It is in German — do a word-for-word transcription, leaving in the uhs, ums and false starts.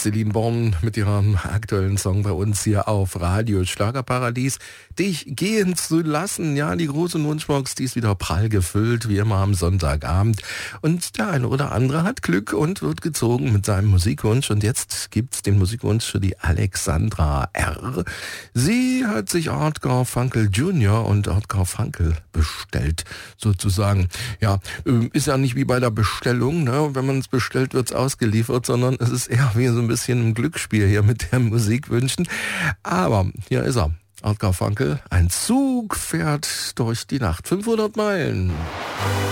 Celine Born mit ihrem aktuellen Song bei uns hier auf Radio Schlagerparadies. Dich gehen zu lassen, ja, die große Wunschbox, die ist wieder prall gefüllt, wie immer am Sonntagabend. Und der eine oder andere hat Glück und wird gezogen mit seinem Musikwunsch. Und jetzt gibt's den Musikwunsch für die Alexandra R. Sie hat sich Art Garfunkel Junior und Art Garfunkel bestellt, sozusagen. Ja, ist ja nicht wie bei der Bestellung, ne? Wenn man es bestellt, wird's ausgeliefert, sondern es ist eher wie so ein bisschen ein Glücksspiel hier mit der Musikwünschen. Aber hier ist er. Art Garfunkel, ein Zug fährt durch die Nacht. fünfhundert Meilen.